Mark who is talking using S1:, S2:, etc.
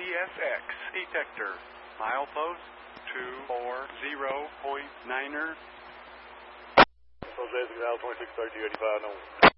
S1: CSX detector. Milepost 240.9er.
S2: So Jay's 2630 85 known.